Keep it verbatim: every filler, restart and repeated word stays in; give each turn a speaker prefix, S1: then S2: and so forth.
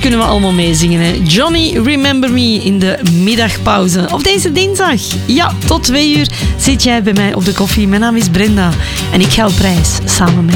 S1: kunnen we allemaal meezingen. Hè? Johnny, Remember Me in de middagpauze. Op deze dinsdag. Ja, tot twee uur zit jij bij mij op de koffie. Mijn naam is Brenda en ik ga op reis samen met